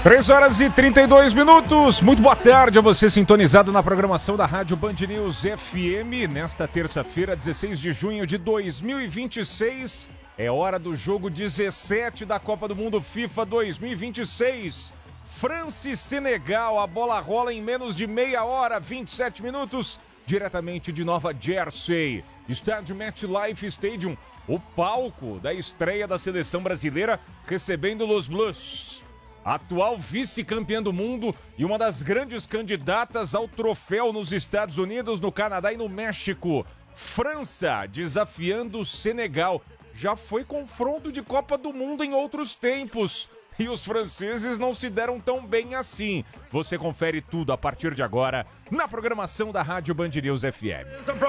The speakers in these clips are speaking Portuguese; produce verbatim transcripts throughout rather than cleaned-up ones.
três horas e trinta e dois minutos. Muito boa tarde a você sintonizado na programação da Rádio Band News F M. Nesta terça-feira, dezesseis de junho de dois mil e vinte e seis, é hora do jogo dezessete da Copa do Mundo FIFA dois mil e vinte e seis. França e Senegal, a bola rola em menos de meia hora, vinte e sete minutos, diretamente de Nova Jersey. Estádio MetLife Stadium, o palco da estreia da seleção brasileira, recebendo Los Blues, atual vice-campeã do mundo e uma das grandes candidatas ao troféu nos Estados Unidos, no Canadá e no México. França desafiando o Senegal. Já foi confronto de Copa do Mundo em outros tempos. E os franceses não se deram tão bem assim. Você confere tudo a partir de agora na programação da Rádio Band News F M.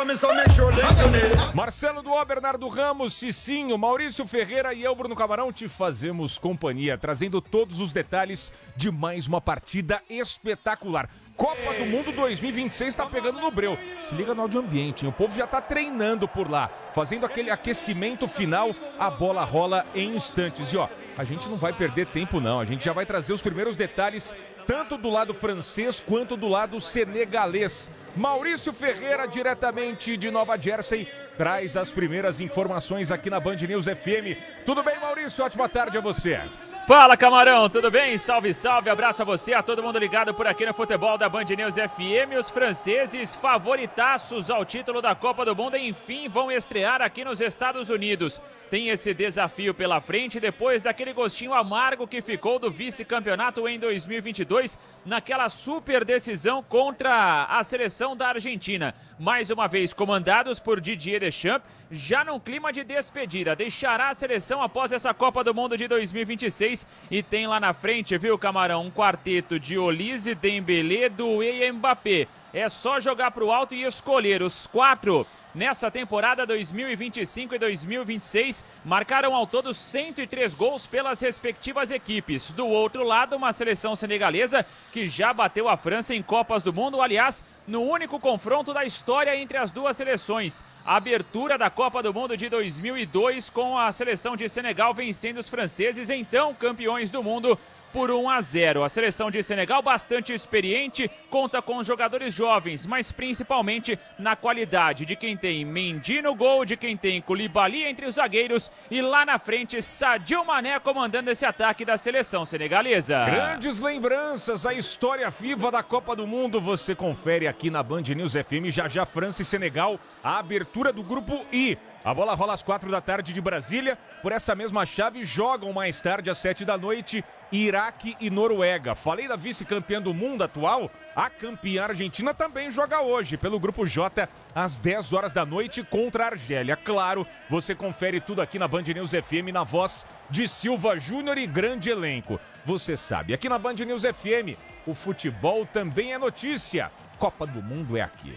Marcelo Duó, Bernardo Ramos, Cicinho, Maurício Ferreira e eu, Bruno Camarão, te fazemos companhia, trazendo todos os detalhes de mais uma partida espetacular. Copa do Mundo dois mil e vinte e seis está pegando no breu. Se liga no áudio ambiente, hein? O povo já está treinando por lá, fazendo aquele aquecimento final. A bola rola em instantes. E ó, a gente não vai perder tempo não. A gente já vai trazer os primeiros detalhes, tanto do lado francês quanto do lado senegalês. Maurício Ferreira, diretamente de Nova Jersey, traz as primeiras informações aqui na Band News F M. Tudo bem, Maurício? Ótima tarde a você. Fala, Camarão, tudo bem? Salve, salve, abraço a você, a todo mundo ligado por aqui no futebol da Band News F M. Os franceses, favoritaços ao título da Copa do Mundo, enfim, vão estrear aqui nos Estados Unidos. Tem esse desafio pela frente depois daquele gostinho amargo que ficou do vice-campeonato em dois mil e vinte e dois, naquela super decisão contra a seleção da Argentina. Mais uma vez comandados por Didier Deschamps, já num clima de despedida. Deixará a seleção após essa Copa do Mundo de dois mil e vinte e seis e tem lá na frente, viu, Camarão, um quarteto de Olise, Dembélé, Doué e Mbappé. É só jogar pro alto e escolher. Os quatro nessa temporada dois mil e vinte e cinco e dois mil e vinte e seis marcaram ao todo cento e três gols pelas respectivas equipes. Do outro lado, uma seleção senegalesa que já bateu a França em Copas do Mundo, aliás, no único confronto da história entre as duas seleções. A abertura da Copa do Mundo de dois mil e dois com a seleção de Senegal vencendo os franceses, então campeões do mundo, por um a zero. A seleção de Senegal, bastante experiente, conta com jogadores jovens, mas principalmente na qualidade de quem tem Mendy no gol, de quem tem Koulibaly entre os zagueiros e lá na frente Sadio Mané comandando esse ataque da seleção senegalesa. Grandes lembranças, a história viva da Copa do Mundo, você confere aqui na Band News F M. Já já França e Senegal, a abertura do grupo I. A bola rola às quatro da tarde de Brasília. Por essa mesma chave, jogam mais tarde às sete da noite, Iraque e Noruega. Falei da vice-campeã do mundo atual, a campeã argentina também joga hoje, pelo grupo J, às dez horas da noite, contra a Argélia. Claro, você confere tudo aqui na Band News F M, na voz de Silva Júnior e grande elenco. Você sabe, aqui na Band News F M, o futebol também é notícia. Copa do Mundo é aqui.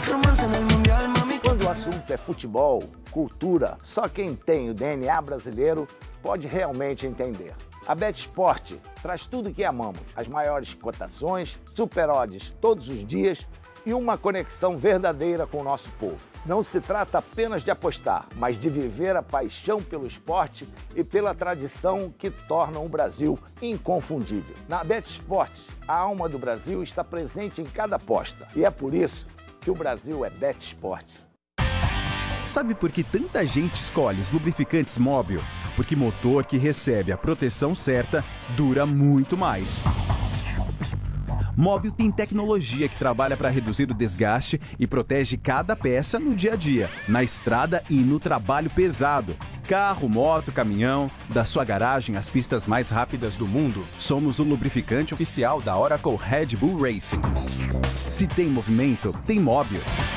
Quando o assunto é futebol, cultura, só quem tem o D N A brasileiro pode realmente entender. A BetSport traz tudo que amamos, as maiores cotações, super odds todos os dias e uma conexão verdadeira com o nosso povo. Não se trata apenas de apostar, mas de viver a paixão pelo esporte e pela tradição que tornam o Brasil inconfundível. Na BetSport, a alma do Brasil está presente em cada aposta e é por isso que o Brasil é BetSport. Sabe por que tanta gente escolhe os lubrificantes Móbil? Porque motor que recebe a proteção certa dura muito mais. Móbil tem tecnologia que trabalha para reduzir o desgaste e protege cada peça no dia a dia, na estrada e no trabalho pesado. Carro, moto, caminhão, da sua garagem às pistas mais rápidas do mundo, somos o lubrificante oficial da Oracle Red Bull Racing. Se tem movimento, tem Móbil.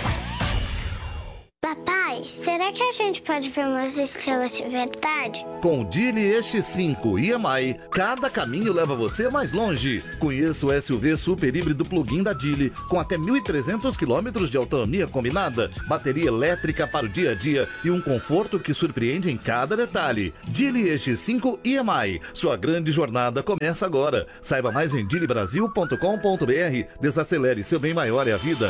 Papai, será que a gente pode ver umas estrelas de verdade? Com o Geely X cinco e M I, cada caminho leva você mais longe. Conheça o S U V super híbrido plug-in da Geely, com até mil e trezentos quilômetros de autonomia combinada, bateria elétrica para o dia a dia e um conforto que surpreende em cada detalhe. Geely X cinco e M I, sua grande jornada começa agora. Saiba mais em geely brasil ponto com ponto b r. Desacelere, seu bem maior é a vida.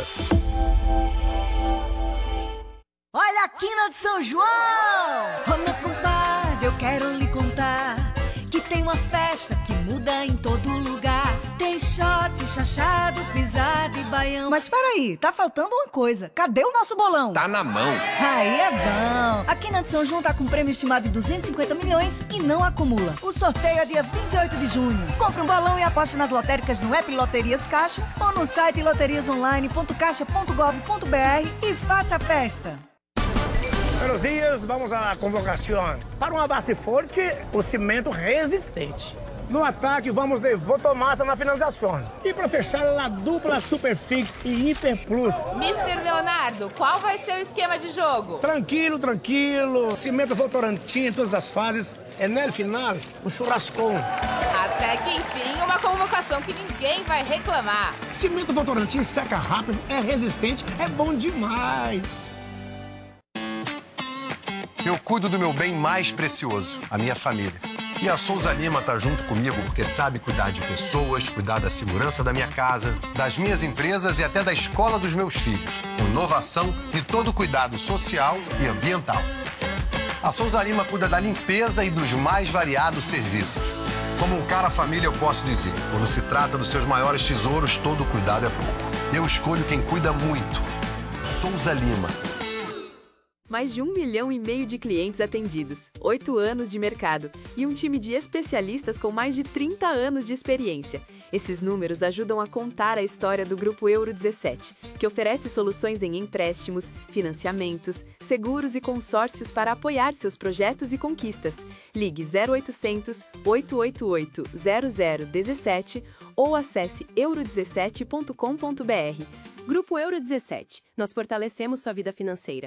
Olha a quina de São João! Ô meu compadre, eu quero lhe contar que tem tem uma festa que muda em todo lugar. Tem shot, chachado, pisada e baião. Mas peraí, tá faltando uma coisa. Cadê o nosso bolão? Tá na mão. Aí é bom. A Quina de São João tá com um prêmio estimado de duzentos e cinquenta milhões e não acumula. O sorteio é dia vinte e oito de junho. Compre um bolão e aposte nas lotéricas no app Loterias Caixa ou no site loterias online ponto caixa ponto gov ponto br e faça a festa. Buenos dias, vamos à convocação. Para uma base forte, o cimento resistente. No ataque, vamos de Votomassa na finalização. E para fechar, a dupla Superfix e Hiper Plus. mister Leonardo, qual vai ser o esquema de jogo? Tranquilo, tranquilo. Cimento Votorantim em todas as fases. E no final, o churrascão. Até que enfim, uma convocação que ninguém vai reclamar. Cimento Votorantim seca rápido, é resistente, é bom demais. Eu cuido do meu bem mais precioso, a minha família. E a Souza Lima tá junto comigo porque sabe cuidar de pessoas, cuidar da segurança da minha casa, das minhas empresas e até da escola dos meus filhos. Com inovação e todo cuidado social e ambiental. A Souza Lima cuida da limpeza e dos mais variados serviços. Como um cara família, eu posso dizer, quando se trata dos seus maiores tesouros, todo cuidado é pouco. Eu escolho quem cuida muito. Souza Lima. Mais de um milhão e meio de clientes atendidos, oito anos de mercado e um time de especialistas com mais de trinta anos de experiência. Esses números ajudam a contar a história do Grupo Euro dezessete, que oferece soluções em empréstimos, financiamentos, seguros e consórcios para apoiar seus projetos e conquistas. Ligue zero oitocentos, oito oito oito, zero zero um sete ou acesse euro dezessete ponto com ponto br. Grupo Euro dezessete. Nós fortalecemos sua vida financeira.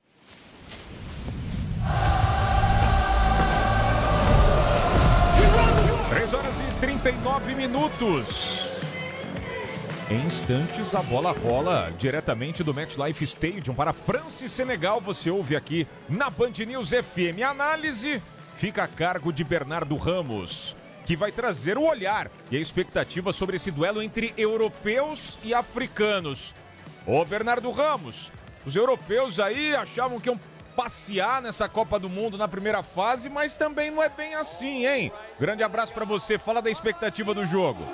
três horas e trinta e nove minutos. Em instantes, a bola rola diretamente do MetLife Stadium para França e Senegal. Você ouve aqui na Band News F M. A análise fica a cargo de Bernardo Ramos, que vai trazer o olhar e a expectativa sobre esse duelo entre europeus e africanos. Ô Bernardo Ramos, os europeus aí achavam que iam passear nessa Copa do Mundo na primeira fase, mas também não é bem assim, hein? Grande abraço pra você, fala da expectativa do jogo.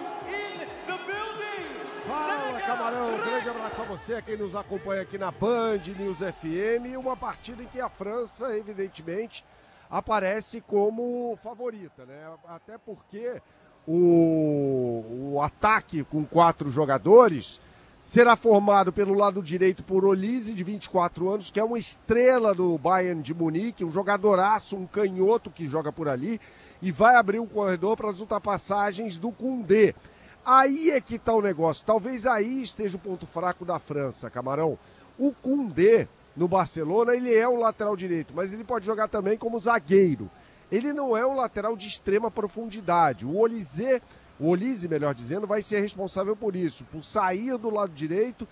Fala, Camarão, grande abraço a você, quem nos acompanha aqui na Band News F M, uma partida em que a França, evidentemente, aparece como favorita, né? Até porque o, o ataque com quatro jogadores será formado pelo lado direito por Olise, de vinte e quatro anos, que é uma estrela do Bayern de Munique, um jogadoraço, um canhoto que joga por ali, e vai abrir um corredor para as ultrapassagens do Koundé. Aí é que está o negócio, talvez aí esteja o ponto fraco da França, Camarão. O Koundé, no Barcelona, ele é um lateral direito, mas ele pode jogar também como zagueiro. Ele não é um lateral de extrema profundidade. O Olise... O Olise, melhor dizendo, vai ser responsável por isso, por sair do lado direito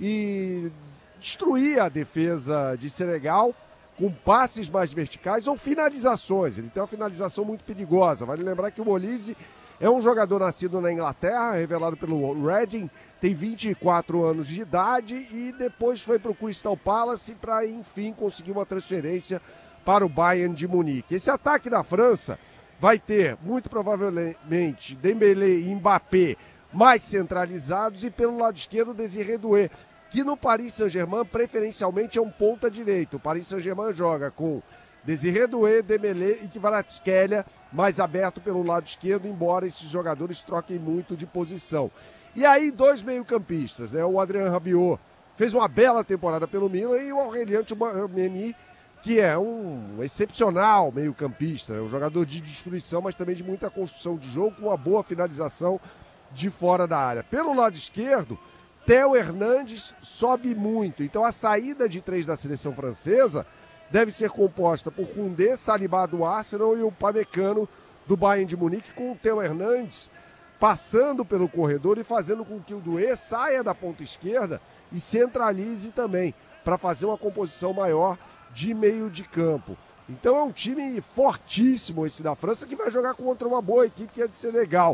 e destruir a defesa de Senegal com passes mais verticais ou finalizações. Ele tem uma finalização muito perigosa. Vale lembrar que o Olise é um jogador nascido na Inglaterra, revelado pelo Reading, tem vinte e quatro anos de idade e depois foi para o Crystal Palace para, enfim, conseguir uma transferência para o Bayern de Munique. Esse ataque da França vai ter, muito provavelmente, Dembélé e Mbappé mais centralizados e pelo lado esquerdo, Désiré Doué, que no Paris Saint-Germain preferencialmente é um ponta direito. O Paris Saint-Germain joga com Désiré Doué, Dembélé e Kvaratskhelia mais aberto pelo lado esquerdo, embora esses jogadores troquem muito de posição. E aí, dois meio-campistas, né? O Adrien Rabiot fez uma bela temporada pelo Milan e o Aurélien Tchouameni, que é um excepcional meio-campista, é um jogador de destruição, mas também de muita construção de jogo, com uma boa finalização de fora da área. Pelo lado esquerdo, Théo Hernandes sobe muito, então a saída de três da seleção francesa deve ser composta por Koundé, Saliba do Arsenal e o Pamecano do Bayern de Munique, com o Théo Hernandes passando pelo corredor e fazendo com que o Doué saia da ponta esquerda e centralize também, para fazer uma composição maior de meio de campo. Então é um time fortíssimo esse da França, que vai jogar contra uma boa equipe que é de Senegal.